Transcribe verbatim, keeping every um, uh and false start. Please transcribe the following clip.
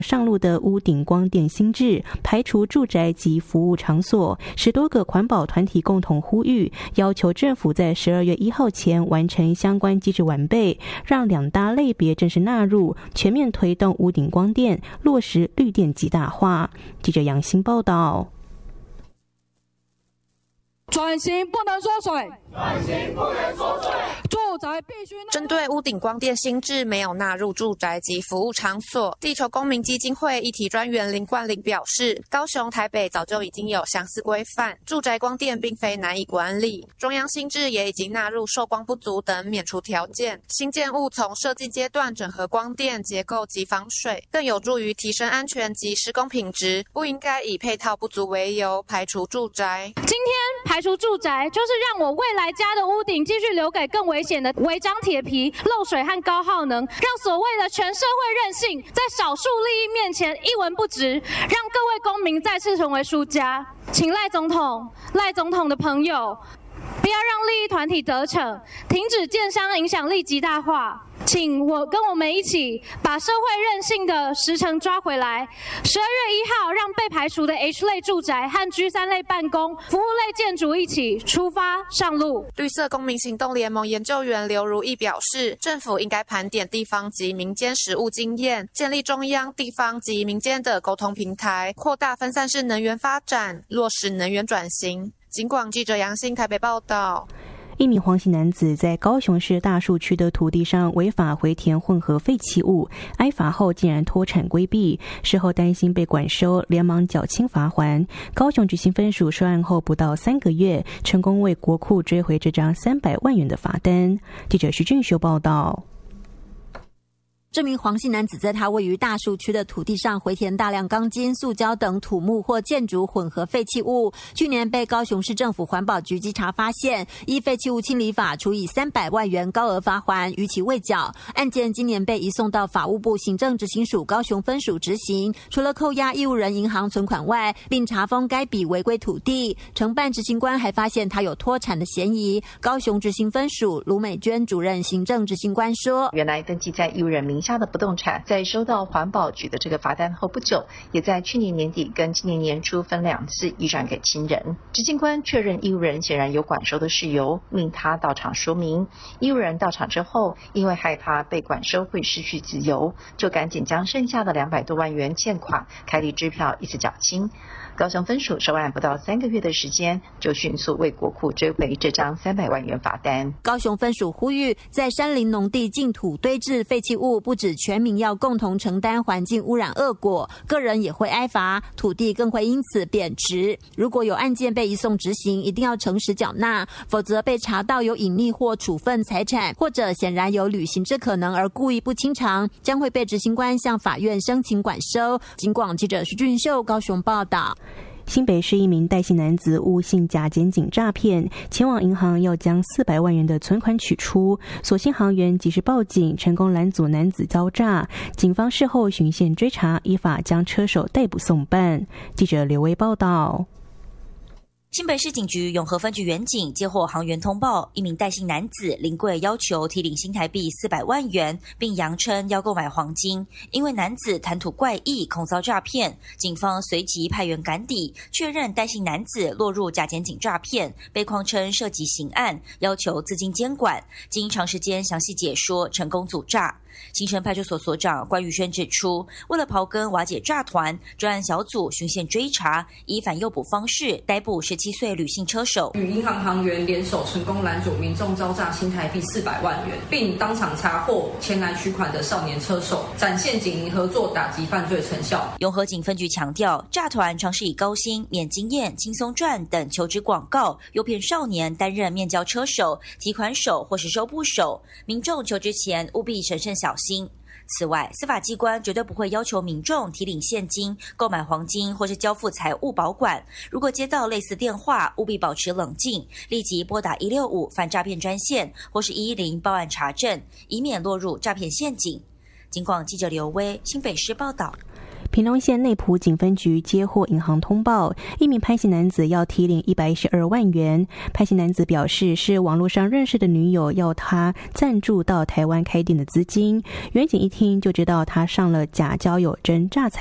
上路的屋顶光电新制，排除住宅及服务场所，十多个环保团体共同呼吁，要求政府在十二月一号前完成相关机制完备，让两大类别正式纳入，全面推动屋顶光电，落实绿电极大化。记者杨欣报道。 转型不能缩水，转型不能缩水，住宅必须。 针对屋顶光电新制没有纳入住宅及服务场所，地球公民基金会议题专员林冠霖表示，高雄、台北早就已经有相似规范，住宅光电并非难以管理。中央新制也已经纳入受光不足等免除条件，新建物从设计阶段整合光电结构及防水，更有助于提升安全及施工品质，不应该以配套不足为由排除住宅。 今天排除住宅，就是让我未来家的屋顶继续留给更危险的违章铁皮、漏水和高耗能，让所谓的全社会韧性在少数利益面前一文不值，让各位公民再次成为输家。请赖总统、赖总统的朋友，不要让利益团体得逞，停止建商影响力极大化。请我跟我们一起把社会韧性的时程抓回来。十二月一号，让被排除的 H 类住宅和 G 三类办公、服务类建筑一起出发上路。 绿色公民行动联盟研究员刘如意表示，政府应该盘点地方及民间实务经验，建立中央、地方及民间的沟通平台，扩大分散式能源发展，落实能源转型。警广记者杨欣台北报道。 一名黄姓男子在高雄市大树区的土地上违法回填混合废弃物，挨罚后竟然脱产规避，事后担心被管收，连忙缴清罚还。高雄执行分署收案后不到三个月，成功为国库追回这张三百万元的罚单。记者徐俊修报道。 这名黄姓男子在他位于大树区的土地上回填大量钢筋、塑胶等土木或建筑混合废弃物，去年被高雄市政府环保局稽查发现，依废弃物清理法处以三百万元高额罚锾，逾期未缴。案件今年被移送到法务部行政执行署高雄分署执行，除了扣押义务人银行存款外，并查封该笔违规土地。承办执行官还发现他有脱产的嫌疑。高雄执行分署卢美娟主任行政执行官说， 原来登记在义务人名下的不动产，在收到环保局的这个罚单后不久，也在去年年底跟今年年初分两次移转给亲人。执行官确认义务人显然有管收的事由，命他到场说明。义务人到场之后，因为害怕被管收会失去自由，就赶紧将剩下的两百多万元欠款开立支票一次缴清。高雄分署收案不到三个月的时间，就迅速为国库追回这张三百万元罚单。 高雄分署呼吁，在山林农地净土堆置废弃物，不止全民要共同承担环境污染恶果，个人也会挨罚，土地更会因此贬值。如果有案件被移送执行，一定要诚实缴纳，否则被查到有隐匿或处分财产，或者显然有履行之可能而故意不清偿，将会被执行官向法院申请管收。警广记者徐俊秀高雄报道。 新北市一名戴姓男子误信假检警诈骗，前往银行要将四百万元的存款取出，所幸行员及时报警，成功拦阻男子遭诈。警方事后循线追查，依法将车手逮捕送办。记者刘威报道。 新北市警局永和分局员警接获行员通报，一名戴姓男子临柜要求提领新台币四百万元，并扬称要购买黄金。因为男子谈吐怪异，恐遭诈骗，警方随即派员赶抵，确认戴姓男子落入假检警诈骗，被框称涉及刑案，要求资金监管。经长时间详细解说，成功阻诈。新城派出所所长关宇轩指出，为了刨根瓦解诈团，专案小组循线追查，以反诱捕方式逮捕十七岁吕姓车手， 与银行行员联手成功拦阻民众遭诈新台币四百万元，并当场查获前来取款的少年车手，展现警银合作打击犯罪成效。 永和警分局强调，诈团常是以高薪、免经验、轻松赚等求职广告，诱骗少年担任面交车手、提款手或是收部手，民众求职前务必审慎小心。此外，司法机关绝对不会要求民众提领现金、购买黄金或是交付财物保管。如果接到类似电话，务必保持冷静，立即拨打一六五反诈骗专线或是一一零报案查证，以免落入诈骗陷阱。警广记者刘威新北市报道。 屏东县内埔警分局接获银行通报，一名潘姓男子要提领一百一十二万元。潘姓男子表示是网络上认识的女友要他赞助到台湾开店的资金。远警一听就知道他上了假交友真诈财